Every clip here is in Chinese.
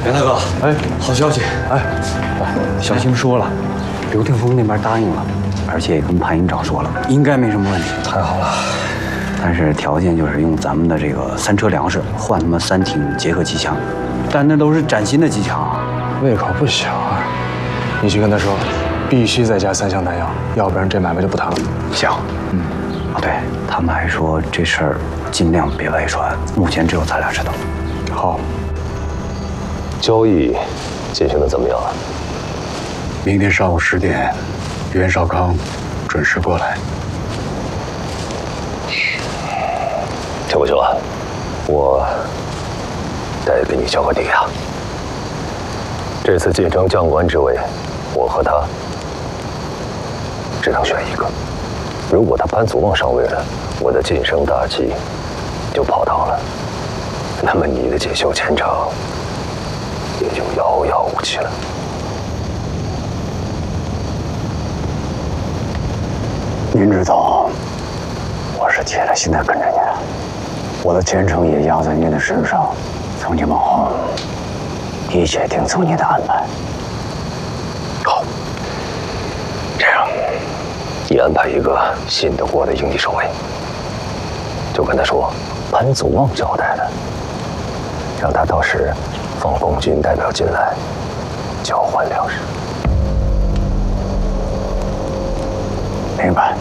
袁大哥，哎，好消息！哎， 小青说了，刘霆锋那边答应了，而且也跟潘营长说了，应该没什么问题。 太好了。 但是条件就是用咱们的这个3车粮食换他们3挺捷克机枪，但那都是崭新的机枪啊， 胃口不小啊！你去跟他说，必须再加3箱弹药，要不然这买卖就不谈了。 行，对他们还说这事儿尽量别外传，目前只有咱俩知道。 好。 交易进行的怎么样啊？ 明天上午10点，袁绍康准时过来。 听不久啊，我得给你交个底啊。这次晋升将官之位，我和他只能选一个。如果他潘祖望上位了，我的晋升大计就泡汤了，那么你的锦绣前程也就遥遥无期了。 您知道，我是铁了心的跟着您，我的前程也压在您的身上。从今往后，一切听从您的安排。 好，这样，你安排一个信得过的营地守卫，就跟他说潘祖望交代的，让他到时放共军代表进来交换粮食。 明白。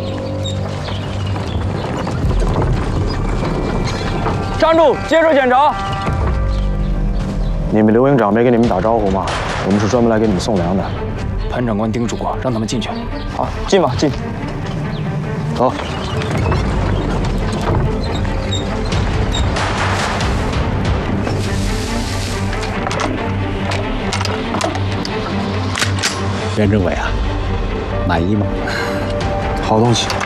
站住！接受检查。 你们刘营长没给你们打招呼吗？我们是专门来给你们送粮的。 潘长官叮嘱过，让他们进去。好，进吧，进。 走。 袁政委啊，满意吗？ 好东西。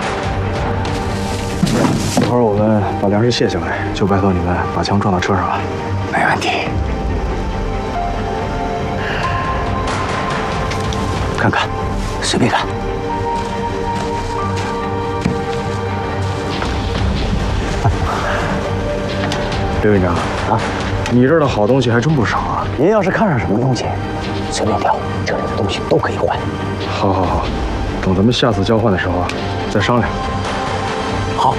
一会儿我们把粮食卸下来，就拜托你们把枪装到车上吧。 没问题。看看，随便看。 刘院长啊，你这儿的好东西还真不少啊。 您要是看上什么东西，随便挑，这里的东西都可以换。 好，好，好，等咱们下次交换的时候啊，再商量。 好。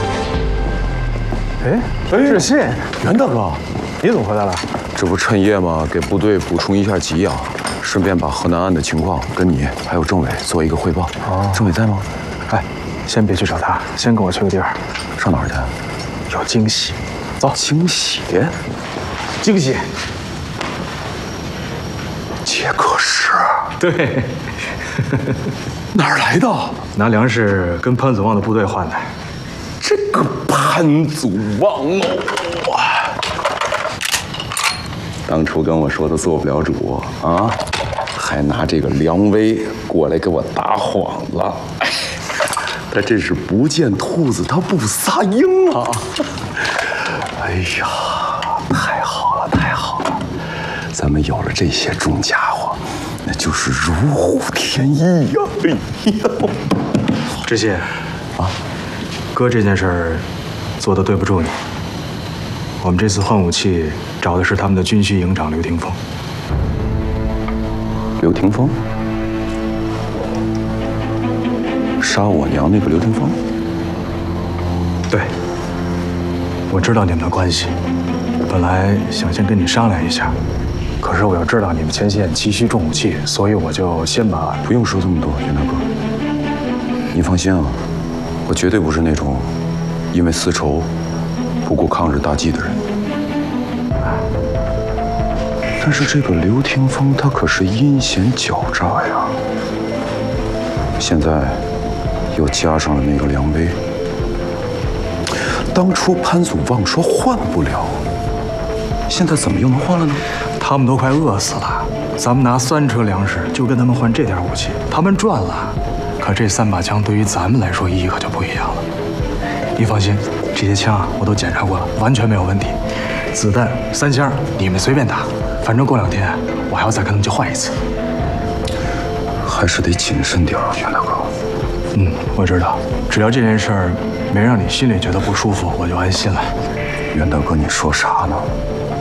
哎，志信，袁大哥，你怎么回来了？ 这不趁夜吗？给部队补充一下给养，顺便把河南岸的情况跟你还有政委做一个汇报。 哦， 政委在吗？ 哎，先别去找他，先跟我去个地儿。 上哪儿去？ 有惊喜。走。 惊喜？ 惊喜。 捷克士。 对。 哪儿来的？ 拿粮食跟潘祖望的部队换的。 这个潘祖望哦，当初跟我说他做不了主啊，还拿这个梁威过来给我搭幌子。他真是不见兔子他不撒鹰啊！哎呀，太好了，太好了！咱们有了这些重家伙，那就是如虎添翼呀！哎呀， 知信啊，哥这件事儿做得对不住你。我们这次换武器找的是他们的军需营长刘霆锋。 刘霆锋？杀我娘那个刘霆锋？ 对，我知道你们的关系，本来想先跟你商量一下，可是我又知道你们前线急需重武器，所以我就先把…… 不用说这么多，袁大哥，你放心啊，我绝对不是那种因为私仇不顾抗日大计的人。但是这个刘霆锋他可是阴险狡诈呀，现在又加上了那个梁威。当初潘祖望说换不了，现在怎么又能换了呢？ 他们都快饿死了，咱们拿3车粮食就跟他们换这点武器，他们赚了。可这3把枪对于咱们来说意义可就不一样了。你放心，这些枪啊我都检查过了，完全没有问题。子弹3箱，你们随便打，反正过2天我还要再跟他们去换一次。 还是得谨慎点啊，袁大哥。 我知道，只要这件事儿没让你心里觉得不舒服，我就安心了。 袁大哥，你说啥呢？